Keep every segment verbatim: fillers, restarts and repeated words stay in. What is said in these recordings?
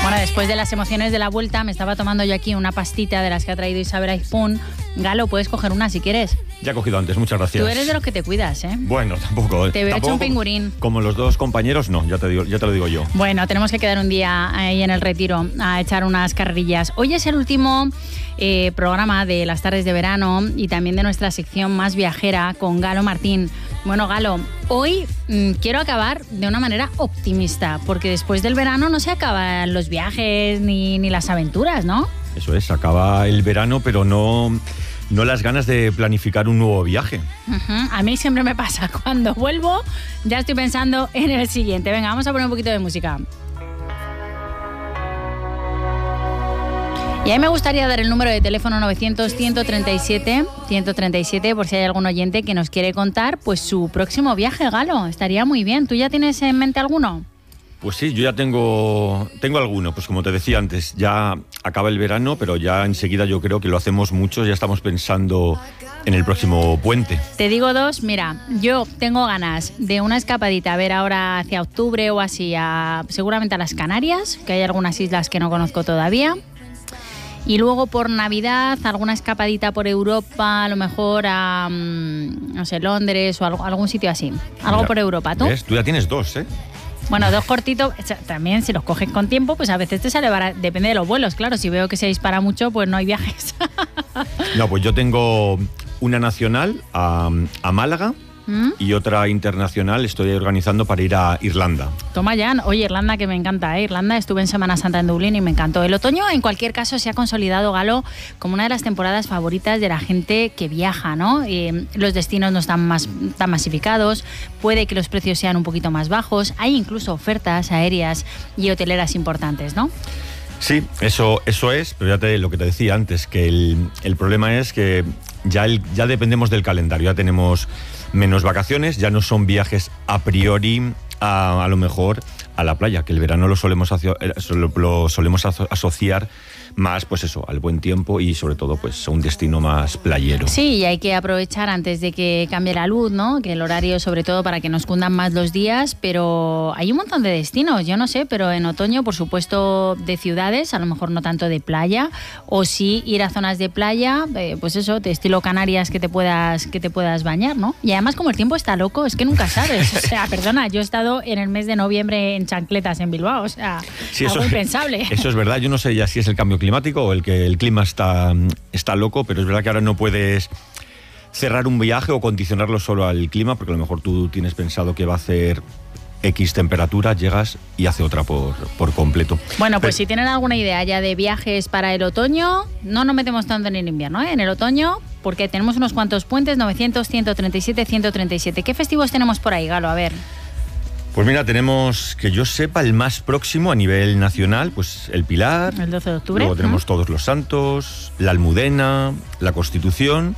Bueno, después de las emociones de la vuelta, me estaba tomando yo aquí una pastita de las que ha traído Isabel Aizpún. Galo, puedes coger una si quieres. Ya he cogido antes, muchas gracias. Tú eres de los que te cuidas, ¿eh? Bueno, tampoco. Te hubiera hecho un pingurín. Como, como los dos compañeros, no, ya te, digo, ya te lo digo yo. Bueno, tenemos que quedar un día ahí en el Retiro a echar unas carrerillas. Hoy es el último eh, programa de las tardes de verano y también de nuestra sección más viajera con Galo Martín. Bueno, Galo, hoy mmm, quiero acabar de una manera optimista, porque después del verano no se acaban los viajes ni, ni las aventuras, ¿no? Eso es, acaba el verano, pero no, no las ganas de planificar un nuevo viaje. Uh-huh. A mí siempre me pasa, cuando vuelvo ya estoy pensando en el siguiente. Venga, vamos a poner un poquito de música. Y a mí me gustaría dar el número de teléfono novecientos, ciento treinta y siete, ciento treinta y siete por si hay algún oyente que nos quiere contar pues su próximo viaje, Galo. Estaría muy bien. ¿Tú ya tienes en mente alguno? Pues sí, yo ya tengo, tengo alguno. Pues como te decía antes, ya acaba el verano, pero ya enseguida yo creo que lo hacemos muchos. Ya estamos pensando en el próximo puente. Te digo dos, mira, yo tengo ganas de una escapadita, a ver ahora hacia octubre o así, a, seguramente a las Canarias, que hay algunas islas que no conozco todavía. Y luego por Navidad, alguna escapadita por Europa, a lo mejor a, no sé, Londres o algo, algún sitio así. Algo Mira, por Europa, ¿tú? ¿ves? Tú ya tienes dos, ¿eh? Bueno, dos cortitos. También si los coges con tiempo, pues a veces te sale barato. Depende de los vuelos, claro. Si veo que se dispara mucho, pues no hay viajes. No, pues yo tengo una nacional a, a Málaga. ¿Mm? Y otra internacional estoy organizando para ir a Irlanda. Toma ya. Oye, Irlanda, que me encanta, ¿eh? Irlanda, estuve en Semana Santa en Dublín y me encantó. El otoño, en cualquier caso, se ha consolidado, Galo, como una de las temporadas favoritas de la gente que viaja, ¿no? Eh, los destinos no están más, tan masificados, puede que los precios sean un poquito más bajos, hay incluso ofertas aéreas y hoteleras importantes, ¿no? Sí, eso, eso es, pero ya te, lo que te decía antes, que el, el problema es que ya, el, ya dependemos del calendario, ya tenemos menos vacaciones, ya no son viajes a priori a, a lo mejor a la playa, que el verano lo solemos, aso- lo, lo solemos aso- asociar más, pues eso, al buen tiempo y sobre todo pues a un destino más playero. Sí, y hay que aprovechar antes de que cambie la luz, ¿no? Que el horario, sobre todo, para que nos cundan más los días, pero hay un montón de destinos, yo no sé, pero en otoño, por supuesto, de ciudades, a lo mejor no tanto de playa, o sí ir a zonas de playa, eh, pues eso, de estilo Canarias, que te puedas que te puedas bañar, ¿no? Y además, como el tiempo está loco, es que nunca sabes. O sea, perdona, yo he estado en el mes de noviembre en chancletas en Bilbao, o sea, Sí, algo eso, impensable. Eso es verdad, yo no sé ya si es el cambio climático o el que el clima está, está loco, pero es verdad que ahora no puedes cerrar un viaje o condicionarlo solo al clima, porque a lo mejor tú tienes pensado que va a hacer X temperatura, llegas y hace otra por, por completo. Bueno, pues Pero, si tienen alguna idea ya de viajes para el otoño, no nos metemos tanto en el invierno, ¿eh? En el otoño, porque tenemos unos cuantos puentes, novecientos, ciento treinta y siete, ciento treinta y siete. ¿Qué festivos tenemos por ahí, Galo? A ver. Pues mira, tenemos, que yo sepa, el más próximo a nivel nacional, pues el Pilar. El doce de octubre. Luego tenemos ¿Mm? Todos los Santos, la Almudena, la Constitución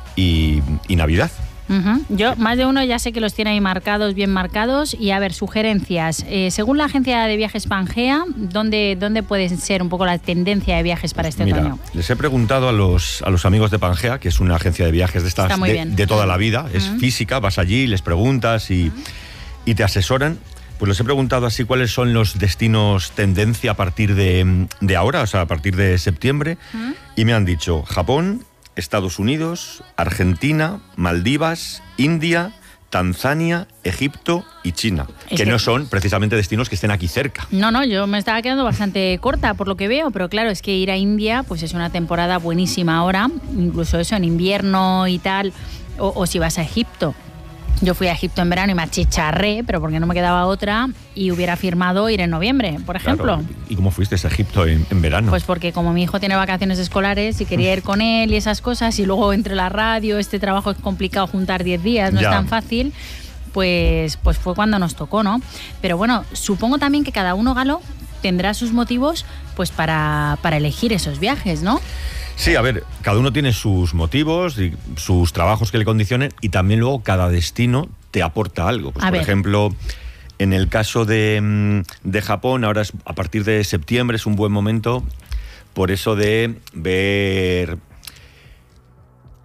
y, y Navidad. Uh-huh. Yo, más de uno ya sé que los tiene ahí marcados, bien marcados. Y a ver, sugerencias. Eh, según la agencia de viajes Pangea, ¿dónde, ¿dónde puede ser un poco la tendencia de viajes para este Mira, otoño? les he preguntado a los, a los amigos de Pangea, que es una agencia de viajes de estas Está muy de, bien. de toda la vida, es Uh-huh. física, vas allí, les preguntas y, uh-huh. y te asesoran. Pues les he preguntado así cuáles son los destinos tendencia a partir de, de ahora, o sea, a partir de septiembre, uh-huh. y me han dicho Japón, Estados Unidos, Argentina, Maldivas, India, Tanzania, Egipto y China, es que que no son precisamente destinos que estén aquí cerca. No, no, yo me estaba quedando bastante corta por lo que veo, pero claro, es que ir a India pues es una temporada buenísima ahora, incluso eso en invierno y tal, o, o si vas a Egipto. Yo fui a Egipto en verano y me achicharré, pero porque no me quedaba otra, y hubiera firmado ir en noviembre, por ejemplo. Claro. ¿Y cómo fuiste a Egipto en, en verano? Pues porque como mi hijo tiene vacaciones escolares y quería ir con él y esas cosas, y luego entre la radio, este trabajo es complicado juntar diez días, no ya. es tan fácil, pues, pues fue cuando nos tocó, ¿no? Pero bueno, supongo también que cada uno, Galo, tendrá sus motivos pues para, para elegir esos viajes, ¿no? Sí, a ver, cada uno tiene sus motivos y sus trabajos que le condicionen, y también luego cada destino te aporta algo. Pues, a por ver. ejemplo, en el caso de, de Japón, ahora es, a partir de septiembre es un buen momento por eso de ver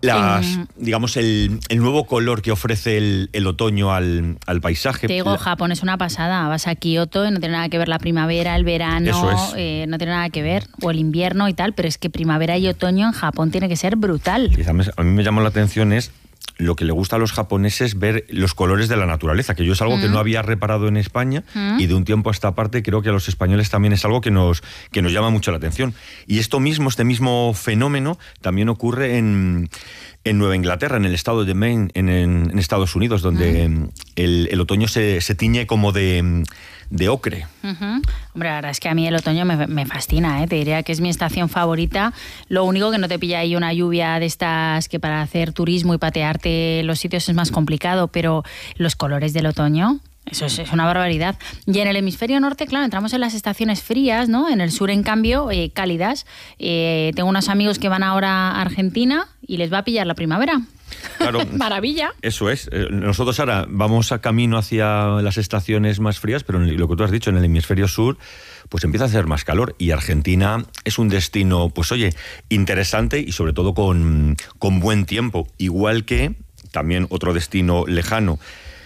Las, digamos, el, el nuevo color que ofrece el, el otoño al, al paisaje. Te digo, la... Japón es una pasada. Vas a Kioto y no tiene nada que ver la primavera, el verano, Eso es. eh, no tiene nada que ver, o el invierno y tal, pero es que primavera y otoño en Japón tiene que ser brutal. Y a mí me llama la atención es lo que le gusta a los japoneses, ver los colores de la naturaleza, que yo es algo mm. que no había reparado en España mm. y de un tiempo a esta parte creo que a los españoles también es algo que nos, que nos llama mucho la atención. Y esto mismo, este mismo fenómeno también ocurre en, en Nueva Inglaterra, en el estado de Maine, en, en, en Estados Unidos, donde mm. el, el otoño se, se tiñe como de... de ocre. Uh-huh. Hombre, la verdad es que a mí el otoño me, me fascina, ¿eh? Te diría que es mi estación favorita. Lo único que no te pilla ahí una lluvia de estas que para hacer turismo y patearte los sitios es más complicado, pero los colores del otoño... Eso es, es una barbaridad. Y en el hemisferio norte, claro, entramos en las estaciones frías, ¿no? En el sur, en cambio, eh, cálidas. Eh, tengo unos amigos que van ahora a Argentina y les va a pillar la primavera. Claro, maravilla. Eso es. Nosotros ahora vamos a camino hacia las estaciones más frías, pero lo que tú has dicho, en el hemisferio sur, pues empieza a hacer más calor. Y Argentina es un destino, pues oye, interesante y sobre todo con, con buen tiempo. Igual que también otro destino lejano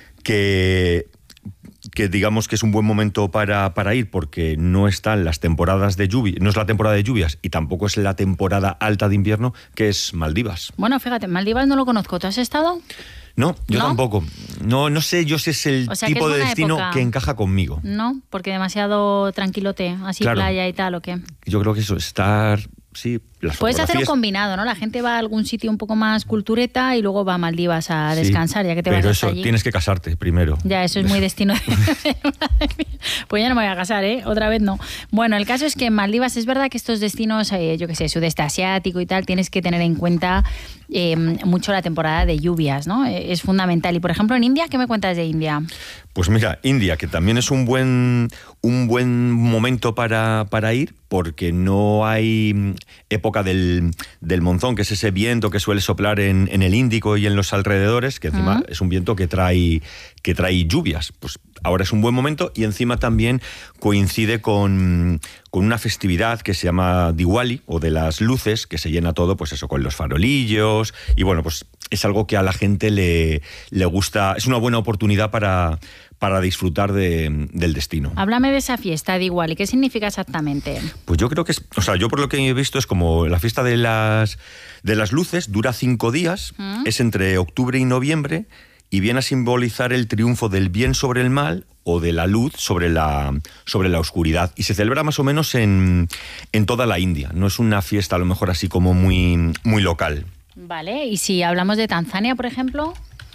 que... que digamos que es un buen momento para, para ir porque no están las temporadas de lluvia, no es la temporada de lluvias y tampoco es la temporada alta de invierno, que es Maldivas. Bueno, fíjate, Maldivas no lo conozco. ¿Tú has estado? No, yo ¿No? tampoco. No, no sé yo si es el o sea, tipo es de destino época. Que encaja conmigo. No, porque demasiado tranquilote, así claro. playa y tal, ¿o qué? Yo creo que eso, estar... Sí, las puedes hacer un fotografías... combinado, ¿no? La gente va a algún sitio un poco más cultureta y luego va a Maldivas a descansar, sí, ya que te pero vas hasta eso, allí. tienes que casarte primero. Ya, eso es muy destino de... Pues ya no me voy a casar, ¿eh? Otra vez no. Bueno, el caso es que en Maldivas es verdad que estos destinos, eh, yo qué sé, sudeste asiático y tal, tienes que tener en cuenta eh, mucho la temporada de lluvias, ¿no? Es fundamental. Y, por ejemplo, en India, ¿qué me cuentas de India? Pues mira, India, que también es un buen, un buen momento para, para ir, porque no hay época del, del monzón, que es ese viento que suele soplar en, en el Índico y en los alrededores, que encima uh-huh. es un viento que trae, que trae lluvias. Pues ahora es un buen momento y encima también coincide con, con una festividad que se llama Diwali, o de las luces, que se llena todo, pues eso, con los farolillos, y bueno, pues es algo que a la gente le, le gusta, es una buena oportunidad para... para disfrutar de, del destino. Háblame de esa fiesta de Diwali, ¿qué significa exactamente? Pues yo creo que es, o sea, yo por lo que he visto es como la fiesta de las, de las luces, dura cinco días, ¿Mm? es entre octubre y noviembre, y viene a simbolizar el triunfo del bien sobre el mal o de la luz sobre la, sobre la oscuridad. Y se celebra más o menos en, en toda la India, no es una fiesta a lo mejor así como muy, muy local. Vale, y si hablamos de Tanzania, por ejemplo...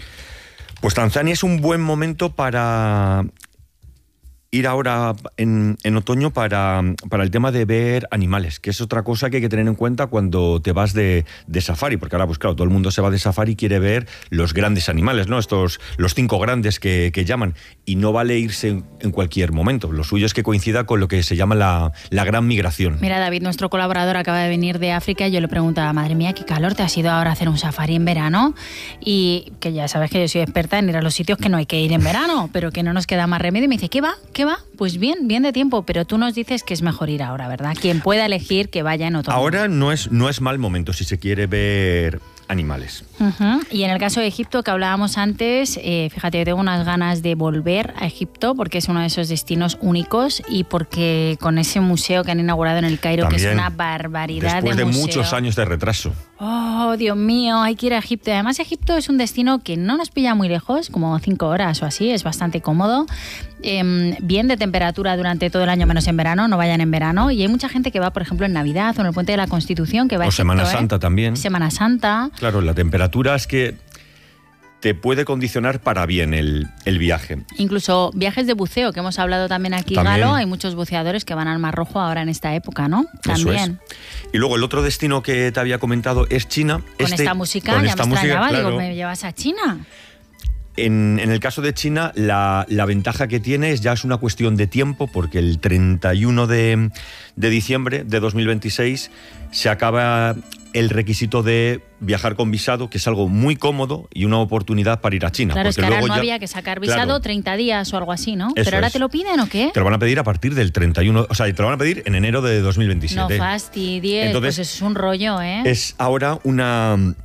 Pues Tanzania es un buen momento para ir ahora en, en otoño para, para el tema de ver animales, que es otra cosa que hay que tener en cuenta cuando te vas de, de safari, porque ahora, pues claro, todo el mundo se va de safari y quiere ver los grandes animales, ¿no? Estos, los cinco grandes que, que llaman, y no vale irse en, en cualquier momento. Lo suyo es que coincida con lo que se llama la, la gran migración. Mira, David, nuestro colaborador acaba de venir de África y yo le preguntaba, madre mía, qué calor, ¿te has ido ahora a hacer un safari en verano? Y que ya sabes que yo soy experta en ir a los sitios que no hay que ir en verano, pero que no nos queda más remedio. Y me dice, ¿qué va? ¿Qué va? Pues bien, bien de tiempo, pero tú nos dices que es mejor ir ahora, ¿verdad? Quien pueda elegir que vaya en otoño. Ahora no es, no es mal momento si se quiere ver animales. Uh-huh. Y en el caso de Egipto, que hablábamos antes, eh, fíjate, yo tengo unas ganas de volver a Egipto porque es uno de esos destinos únicos y porque con ese museo que han inaugurado en el Cairo, también, que es una barbaridad de museo. Después de muchos años de retraso. Oh, Dios mío, hay que ir a Egipto. Además, Egipto es un destino que no nos pilla muy lejos, como cinco horas o así, es bastante cómodo. Eh, bien de temperatura durante todo el año, menos en verano, no vayan en verano. Y hay mucha gente que va, por ejemplo, en Navidad o en el Puente de la Constitución, que va a Egipto, Semana Santa ¿eh? también. Semana Santa. Claro, la temperatura es que te puede condicionar para bien el, el viaje. Incluso viajes de buceo, que hemos hablado también aquí, también. Galo, hay muchos buceadores que van al Mar Rojo ahora en esta época, ¿no? También. Eso es. Y luego el otro destino que te había comentado es China. Con este, esta música, con ya esta me extrañaba, música, claro. digo, ¿me llevas a China? En, en el caso de China, la, la ventaja que tiene es ya es una cuestión de tiempo, porque el treinta y uno de diciembre de dos mil veintiséis se acaba el requisito de viajar con visado, que es algo muy cómodo y una oportunidad para ir a China. Claro, porque es que ahora luego no ya, había que sacar visado claro, treinta días o algo así, ¿no? Pero ahora es. ¿Te lo piden o qué? Te lo van a pedir a partir del treinta y uno, o sea, te lo van a pedir en enero de dos mil veintisiete. No fastidies, Entonces, pues es un rollo, ¿eh? Es ahora una...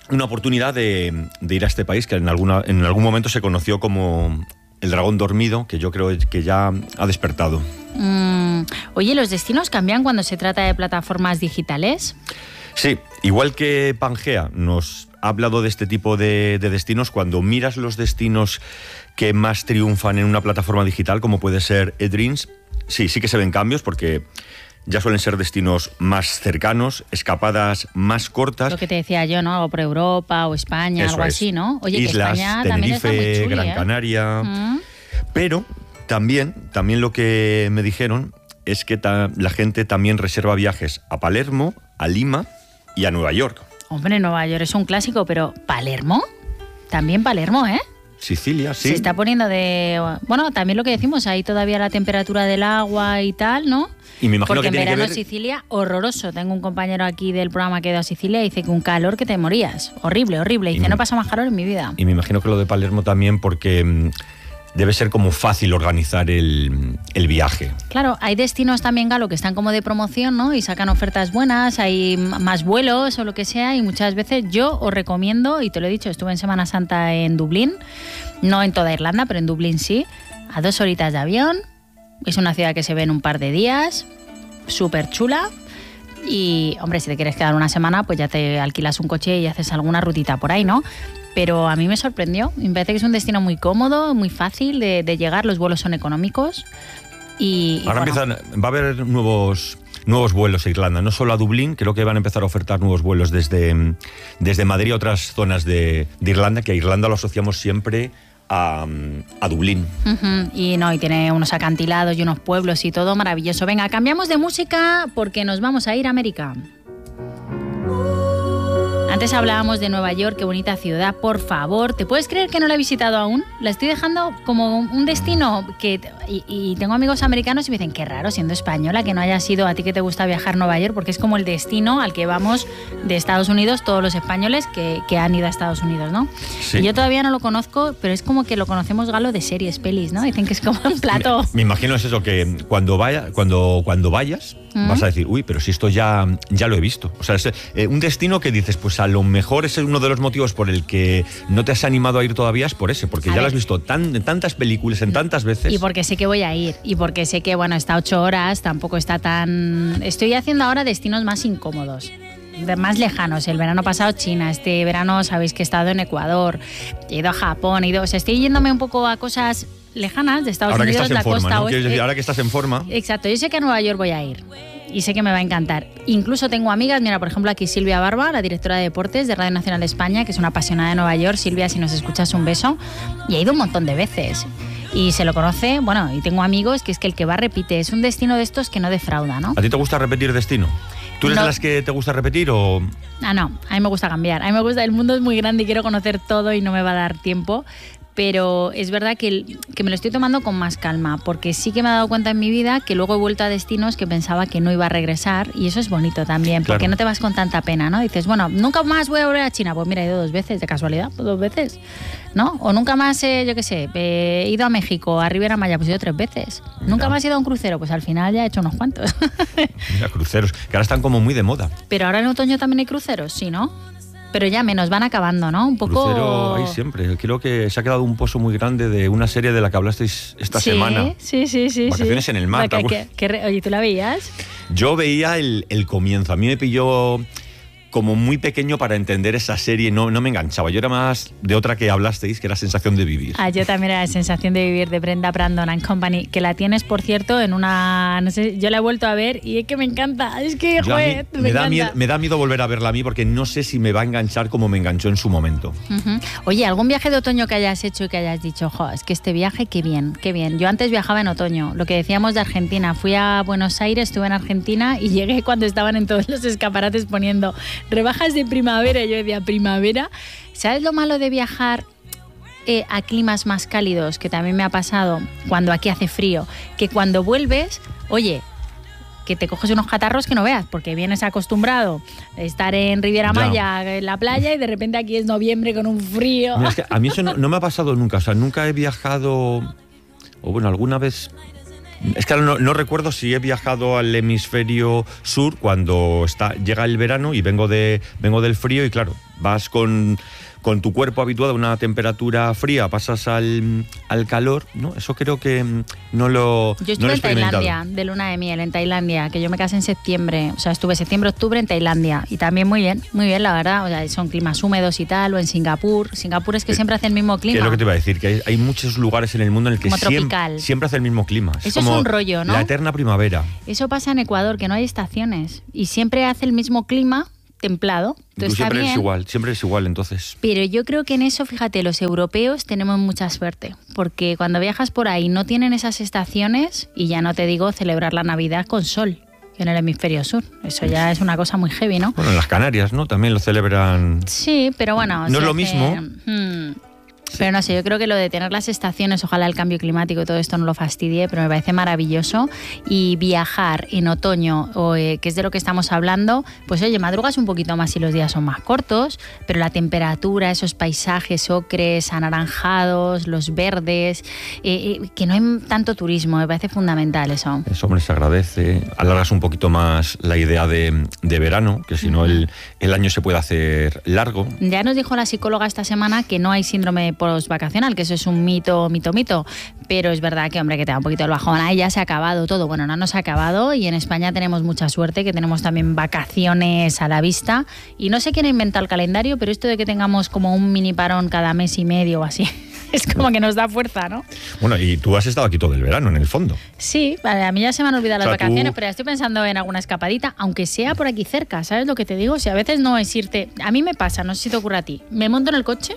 una oportunidad de, de ir a este país que en, alguna, en algún momento se conoció como el dragón dormido, que yo creo que ya ha despertado. Mm, oye, ¿los destinos cambian cuando se trata de plataformas digitales? Sí, igual que Pangea nos ha hablado de este tipo de, de destinos, cuando miras los destinos que más triunfan en una plataforma digital, como puede ser eDreams, sí, sí que se ven cambios, porque ya suelen ser destinos más cercanos, escapadas más cortas. Lo que te decía yo, ¿no? Algo por Europa o España, Eso algo es. así, ¿no? Oye, Islas, que España también está muy Tenerife, chuli, Gran ¿eh? Canaria. Mm. Pero también, también lo que me dijeron es que ta- la gente también reserva viajes a Palermo, a Lima y a Nueva York. Hombre, Nueva York es un clásico, pero ¿Palermo? También Palermo, ¿eh? Sicilia, sí. Se está poniendo de... Bueno, también lo que decimos, ahí todavía la temperatura del agua y tal, ¿no? Y me imagino Porque que en tiene que verano ver... Sicilia, horroroso. Tengo un compañero aquí del programa que ha ido a Sicilia y dice que un calor que te morías. Horrible, horrible. Dice, Y- no pasa más calor en mi vida. Y me imagino que lo de Palermo también, porque mm, debe ser como fácil organizar el, el viaje. Claro, hay destinos también, Galo, que están como de promoción, ¿no? Y sacan ofertas buenas, hay m- más vuelos o lo que sea, y muchas veces yo os recomiendo, y te lo he dicho, estuve en Semana Santa en Dublín, no en toda Irlanda, pero en Dublín sí, a dos horitas de avión. Es una ciudad que se ve en un par de días, súper chula. Y, hombre, si te quieres quedar una semana, pues ya te alquilas un coche y haces alguna rutita por ahí, ¿no? Pero a mí me sorprendió. Me parece que es un destino muy cómodo, muy fácil de, de llegar. Los vuelos son económicos. Y, y Ahora bueno, empiezan, va a haber nuevos, nuevos vuelos a Irlanda, no solo a Dublín, creo que van a empezar a ofertar nuevos vuelos desde, mm, desde Madrid a otras zonas de, de Irlanda, que a Irlanda lo asociamos siempre a, mm, a Dublín. Ujú, y no, y tiene unos acantilados y unos pueblos y todo maravilloso. Venga, cambiamos de música porque nos vamos a ir a América. Antes hablábamos de Nueva York, qué bonita ciudad, por favor. ¿Te puedes creer que no la he visitado aún? La estoy dejando como un destino que... Y, y tengo amigos americanos y me dicen, qué raro, siendo española, que no haya sido a ti que te gusta viajar a Nueva York, porque es como el destino al que vamos de Estados Unidos todos los españoles que, que han ido a Estados Unidos, ¿no? Sí. Y yo todavía no lo conozco, pero es como que lo conocemos, Galo, de series, pelis, ¿no? Dicen que es como un plato... Me, me imagino es eso, que cuando, vaya, cuando, cuando vayas ¿Mm? vas a decir, uy, pero si esto ya, ya lo he visto. O sea, es eh, un destino que dices, pues a lo mejor es uno de los motivos por el que no te has animado a ir todavía, es por ese, porque A ya ver. lo has visto tan, en tantas películas, en tantas veces. Y porque sé que voy a ir. Y porque sé que, bueno, está ocho horas, tampoco está tan... Estoy haciendo ahora destinos más incómodos, de más lejanos. El verano pasado China, este verano sabéis que he estado en Ecuador, he ido a Japón, he ido... O sea, estoy yéndome un poco a cosas lejanas de Estados ahora que Unidos, estás en la forma, costa ¿no? oeste. Quieres decir, ahora que estás en forma. Exacto, yo sé que a Nueva York voy a ir y sé que me va a encantar. Incluso tengo amigas, mira, por ejemplo, aquí Silvia Barba, la directora de deportes de Radio Nacional de España, que es una apasionada de Nueva York. Silvia, si nos escuchas, un beso. Y ha ido un montón de veces. Y se lo conoce, bueno, y tengo amigos que es que el que va repite. Es un destino de estos que no defrauda, ¿no? ¿A ti te gusta repetir destino? ¿Tú eres No. de las que te gusta repetir o...? Ah, no, a mí me gusta cambiar. A mí me gusta, el mundo es muy grande y quiero conocer todo y no me va a dar tiempo. Pero es verdad que, el- que me lo estoy tomando con más calma, porque sí que me he dado cuenta en mi vida que luego he vuelto a destinos que pensaba que no iba a regresar, y eso es bonito también, porque Claro. no te vas con tanta pena, ¿no? Dices, bueno, nunca más voy a volver a China. Pues mira, he ido dos veces, de casualidad, pues dos veces, ¿no? O nunca más, eh, yo qué sé, eh, he ido a México, a Riviera Maya, pues he ido tres veces. Nunca Ya. más he ido a un crucero, pues al final ya he hecho unos cuantos. Mira, cruceros, que ahora están como muy de moda. Pero ahora en otoño también hay cruceros, sí, ¿no? Pero ya menos, van acabando, ¿no? Un poco... Crucero hay siempre. Creo que se ha quedado un pozo muy grande de una serie de la que hablasteis esta Sí, semana. Sí, sí, sí. Vacaciones sí. en el mar, La que- ¿te que- que re- Oye, ¿tú la veías? Yo veía el, el comienzo. A mí me pilló como muy pequeño para entender esa serie. No, no me enganchaba. Yo era más de otra que hablasteis, que era Sensación de Vivir. Ah, yo también era la sensación de vivir de Brenda Brandon and Company, que la tienes, por cierto, en una... No sé, yo la he vuelto a ver y es que me encanta. Es que, Yo a mí- joder, me, me, da encanta. miedo, me da miedo volver a verla a mí porque no sé si me va a enganchar como me enganchó en su momento. Ujú. Oye, ¿algún viaje de otoño que hayas hecho y que hayas dicho, jo, es que este viaje, qué bien, qué bien? Yo antes viajaba en otoño, lo que decíamos de Argentina. Fui a Buenos Aires, estuve en Argentina y llegué cuando estaban en todos los escaparates poniendo rebajas de primavera. Y yo decía, ¿primavera? ¿Sabes lo malo de viajar eh, a climas más cálidos? Que también me ha pasado cuando aquí hace frío, que cuando vuelves, oye, que te coges unos catarros que no veas, porque vienes acostumbrado a estar en Riviera Ya. Maya, en la playa, y de repente aquí es noviembre con un frío. Mira, es que a mí eso no, no me ha pasado nunca. O sea, nunca he viajado, o bueno, alguna vez Es que ahora no, no recuerdo si he viajado al hemisferio sur cuando está, llega el verano y vengo, de, vengo del frío y claro, vas con... con tu cuerpo habituado a una temperatura fría, pasas al, al calor, ¿no? Eso creo que no lo Yo estuve no lo he en Tailandia, de luna de miel, en Tailandia, que yo me casé en septiembre, o sea, estuve septiembre, octubre en Tailandia, y también muy bien, muy bien, la verdad, o sea, son climas húmedos y tal, o en Singapur, Singapur es que siempre hace el mismo clima. ¿Qué es lo que te iba a decir? Que hay, hay muchos lugares en el mundo en el que Como siempre, tropical. siempre hace el mismo clima. Es Eso es como un rollo, ¿no? La eterna primavera. Eso pasa en Ecuador, que no hay estaciones, y siempre hace el mismo clima, templado. Y tú siempre eres igual, siempre es igual, entonces. Pero yo creo que en eso, fíjate, los europeos tenemos mucha suerte, porque cuando viajas por ahí no tienen esas estaciones, y ya no te digo celebrar la Navidad con sol, que en el hemisferio sur. Eso ya es una cosa muy heavy, ¿no? Bueno, en las Canarias, ¿no? También lo celebran. Sí, pero bueno. No es lo mismo. Hmm. Pero no sé, yo creo que lo de tener las estaciones, ojalá el cambio climático y todo esto no lo fastidie, pero me parece maravilloso. Y viajar en otoño, o, eh, que es de lo que estamos hablando, pues oye, madrugas un poquito más y los días son más cortos, pero la temperatura, esos paisajes ocres, anaranjados, los verdes, eh, eh, que no hay tanto turismo, me parece fundamental eso. Eso, hombre, se agradece. Alargas un poquito más la idea de, de verano, que si no el, el año se puede hacer largo. Ya nos dijo la psicóloga esta semana que no hay síndrome postvacacional, que eso es un mito, mito, mito, pero es verdad que, hombre, que te da un poquito el bajón. Ahí ya se ha acabado todo. Bueno, no nos ha acabado, y en España tenemos mucha suerte, que tenemos también vacaciones a la vista, y no sé quién ha inventado el calendario, pero esto de que tengamos como un mini parón cada mes y medio o así, es como que nos da fuerza, ¿no? Bueno, y tú has estado aquí todo el verano, en el fondo. Sí, vale, a mí ya se me han olvidado, o sea, las vacaciones, tú... pero ya estoy pensando en alguna escapadita, aunque sea por aquí cerca, ¿sabes lo que te digo? O sea, a veces no es irte... A mí me pasa, no sé si te ocurre a ti, me monto en el coche,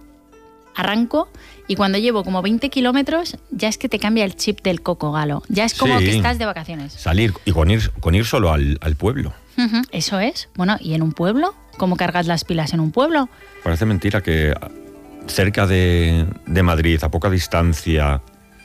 arranco, y cuando llevo como veinte kilómetros ya es que te cambia el chip del coco, Galo. Ya es como sí, que estás de vacaciones. Salir y con ir, con ir solo al, al pueblo. Uh-huh, eso es. Bueno, ¿y en un pueblo? ¿Cómo cargas las pilas en un pueblo? Parece mentira que cerca de, de Madrid, a poca distancia,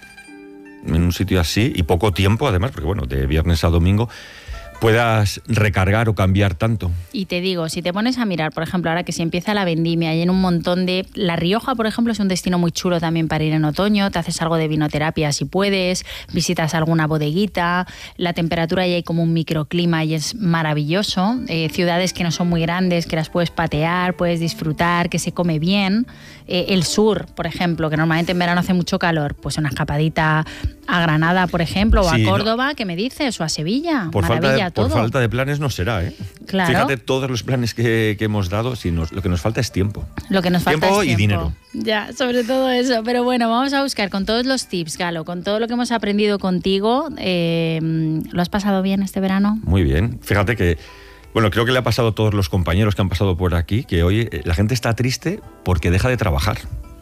en un sitio así, y poco tiempo además, porque bueno, de viernes a domingo, puedas recargar o cambiar tanto. Y te digo, si te pones a mirar, por ejemplo, ahora que se empieza la vendimia y en un montón de... La Rioja, por ejemplo, es un destino muy chulo también para ir en otoño, te haces algo de vinoterapia si puedes, visitas alguna bodeguita, la temperatura ya hay como un microclima y es maravilloso, eh, ciudades que no son muy grandes, que las puedes patear, puedes disfrutar, que se come bien. Eh, el sur, por ejemplo, que normalmente en verano hace mucho calor, pues una escapadita a Granada, por ejemplo, o sí, a Córdoba, no. ¿Qué me dices? O a Sevilla, por maravilla falta de, todo. Por falta de planes no será, ¿eh? Claro. Fíjate todos los planes que, que hemos dado, si nos, lo que nos falta es tiempo. Lo que nos falta tiempo es y tiempo. dinero. Ya, sobre todo eso. Pero bueno, vamos a buscar con todos los tips, Galo, con todo lo que hemos aprendido contigo. Eh, ¿Lo has pasado bien este verano? Muy bien. Fíjate que, bueno, creo que le ha pasado a todos los compañeros que han pasado por aquí, que hoy la gente está triste porque deja de trabajar.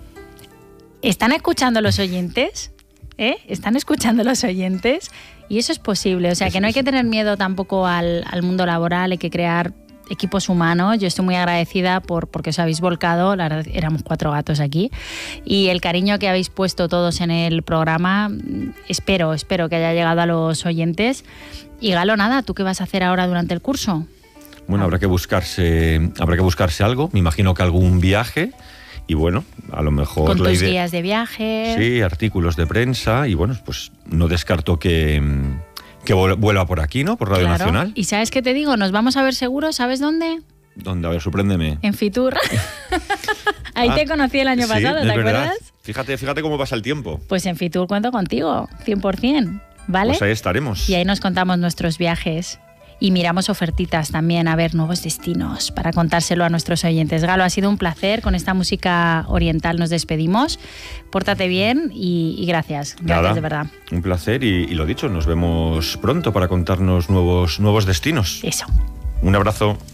¿Están escuchando los oyentes? ¿Eh? ¿Están escuchando los oyentes? Y eso es posible. O sea, que no hay que tener miedo tampoco al, al mundo laboral, hay que crear equipos humanos. Yo estoy muy agradecida por porque os habéis volcado, la verdad, éramos cuatro gatos aquí, y el cariño que habéis puesto todos en el programa, espero, espero que haya llegado a los oyentes. Y Galo, nada, ¿tú qué vas a hacer ahora durante el curso? Bueno, habrá que buscarse, habrá que buscarse algo, me imagino que algún viaje, y bueno, a lo mejor... Con la tus idea... guías de viaje. Sí, artículos de prensa, y bueno, pues no descarto que... que vuelva por aquí, ¿no? Por Radio Claro. Nacional. ¿Y sabes qué te digo? Nos vamos a ver seguro, ¿sabes dónde? ¿Dónde? A ver, sorpréndeme. En Fitur. Ahí Ah, te conocí el año sí, pasado, ¿te es verdad. acuerdas? Fíjate, fíjate cómo pasa el tiempo. Pues en Fitur cuento contigo, cien por ciento, ¿vale? Pues ahí estaremos. Y ahí nos contamos nuestros viajes. Y miramos ofertitas también, a ver nuevos destinos para contárselo a nuestros oyentes. Galo, ha sido un placer. Con esta música oriental nos despedimos. Pórtate bien y, y gracias. Gracias, Nada, de verdad. Un placer y, y lo dicho, nos vemos pronto para contarnos nuevos, nuevos destinos. Eso. Un abrazo.